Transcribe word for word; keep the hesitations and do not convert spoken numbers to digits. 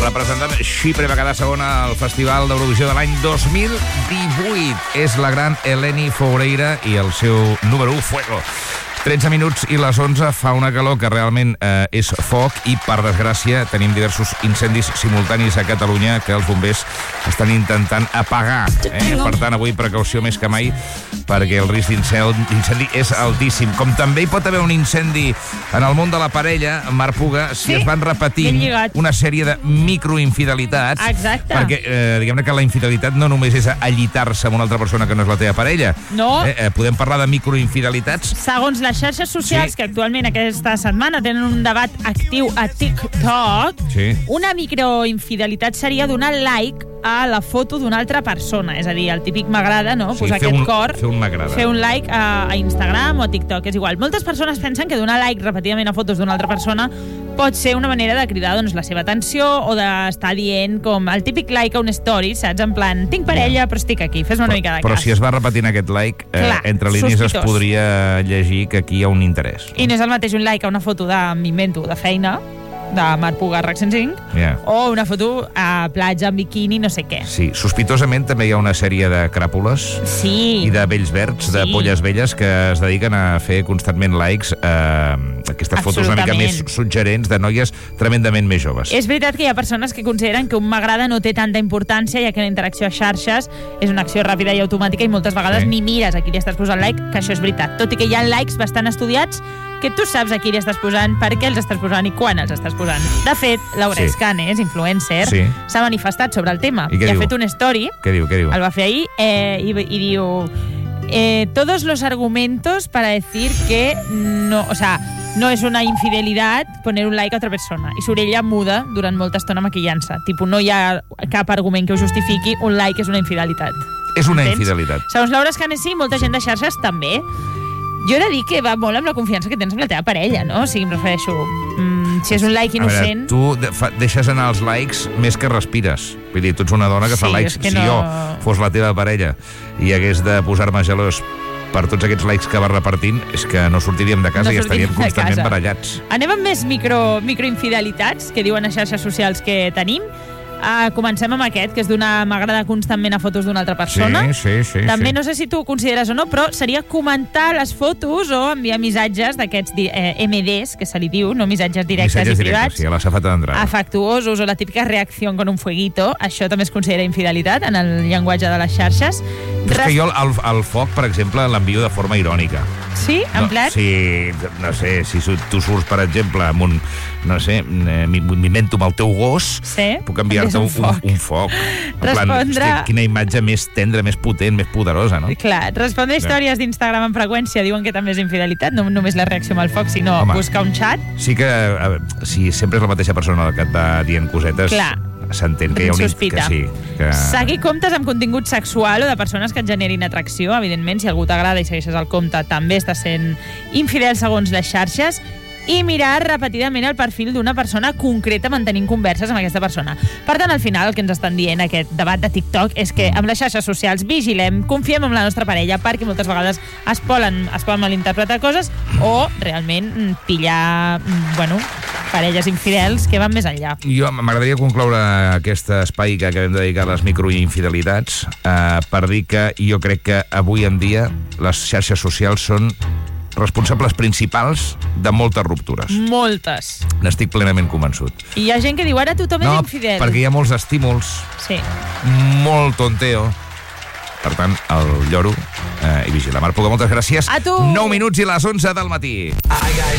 representant Xipre va quedar segona al Festival d'Eurovisió de l'any dos mil divuit. És la gran Eleni Foureira i el seu número u, Fuego. tretze minuts i les onze, fa una calor que realment eh, és foc i, per desgràcia, tenim diversos incendis simultanis a Catalunya que els bombers estan intentant apagar. Eh? Per tant, avui precaució més que mai perquè el risc d'incendi és altíssim. Com també hi pot haver un incendi en el món de la parella, Marc Puga, si sí, es van repetint una sèrie de microinfidelitats. Exacte. Perquè, eh, diguem-ne que la infidelitat no només és allitar-se amb una altra persona que no és la teva parella. No. Eh, eh, podem parlar de microinfidelitats. Segons la les xarxes socials, sí, que actualment aquesta setmana tenen un debat actiu a TikTok, sí, una microinfidelitat seria donar like a la foto d'una altra persona. És a dir, el típic m'agrada, no? Sí, posar fer aquest un, cor, fer un m'agrada. Fer un like a, a Instagram o a TikTok, és igual. Moltes persones pensen que donar like repetidament a fotos d'una altra persona pot ser una manera de cridar doncs, la seva atenció o d'estar dient com el típic like a un story, saps? En plan, tinc parella, però estic aquí, fes una però, mica de cas. Però si es va repetint aquest like, eh, Clar, entre línies sospitós. Es podria llegir que aquí hi ha un interès. I no és el mateix un like a una foto de, m'invento, de feina, de Marc Puga RAC cent cinc, yeah, o una foto a platja, en biquini, no sé què. Sí, sospitosament també hi ha una sèrie de cràpules, sí, i de vells verds, sí, de polles velles que es dediquen a fer constantment likes a aquestes fotos una mica més suggerents de noies tremendament més joves. És veritat que hi ha persones que consideren que un m'agrada no té tanta importància, ja que la interacció a xarxes és una acció ràpida i automàtica i moltes vegades sí, ni mires a qui li estàs posant like, que això és veritat. Tot i que hi ha likes bastant estudiats que tu saps a qui li estàs posant, per què els estàs posant i quan els estàs posant. De fet, Laura sí, Escanes, influencer, sí, s'ha manifestat sobre el tema i, i ha diu? fet una story. Què diu? Què diu? El va fer ahir eh, i, i diu eh, todos los argumentos para decir que no, o sea, no és una infidelitat poner un like a otra persona. I surt ella muda durant molta estona maquillant-se. Tipo, no hi ha cap argument que ho justifiqui, un like és una infidelitat. És una Entens? infidelitat. Segons Laura Escanes, sí, molta gent de xarxes també. Jo he de dir que va molt amb la confiança que tens amb la teva parella, no? O sigui, em refereixo, mm, si és un like innocent... A veure, tu de, fa, deixes anar els likes més que respires. Vull dir, tu ets una dona que sí, fa likes. Que si no... jo fos la teva parella i hagués de posar-me gelós per tots aquests likes que va repartint, és que no sortiríem de casa no i estaríem constantment barallats. Anem amb més micro, microinfidelitats que diuen a xarxes socials que tenim. Uh, comencem amb aquest, que és donar m'agrada constantment a fotos d'una altra persona. Sí, sí, sí. També sí. no sé si tu ho consideres o no, però seria comentar les fotos o enviar missatges d'aquests eh, M Ds, que se li diu, no missatges directes missatges i privats. Sí, a la safata d'entrada. Afectuosos o la típica reacció con un fueguito. Això també es considera infidelitat en el llenguatge de les xarxes. És que jo el, el foc, per exemple, l'envio de forma irònica. Sí? En no, plat? Sí, no sé, si tu surts, per exemple, amb un, no sé, m'invento amb el teu gos, sí? puc enviar-te un, un foc. Un, un foc. En Respondre... plan, hosti, quina imatge més tendra, més potent, més poderosa, no? Clar, respondre històries d'Instagram amb freqüència diuen que també és infidelitat, no només la reacció amb el foc, sinó Home, buscar un xat. Sí que, a veure, si sempre és la mateixa persona que et va dient cosetes... Clar. S'entén que hi ha un... Sospita. Que sí, que... Seguir comptes amb contingut sexual o de persones que et generin atracció, evidentment, si algú t'agrada i segueixes el compte, també està sent infidel segons les xarxes. I mirar repetidament el perfil d'una persona concreta mantenint converses amb aquesta persona. Per tant, al final, el que ens estan dient aquest debat de TikTok és que amb les xarxes socials vigilem, confiem en la nostra parella perquè moltes vegades es poden, es poden malinterpretar coses o realment pillar, bueno, parelles infidels que van més enllà. Jo m'agradaria concloure aquest espai que acabem de dedicar a les microinfidelitats eh, per dir que jo crec que avui en dia les xarxes socials són responsables principals de moltes ruptures. Moltes. N'estic plenament convençut. I hi ha gent que diu, ara tothom no, és infidel. No, perquè hi ha molts estímuls, sí, molt tonteo. Per tant, el lloro eh, i vigila. Marc Puga, moltes gràcies. A tu! nou minuts i les onze del matí.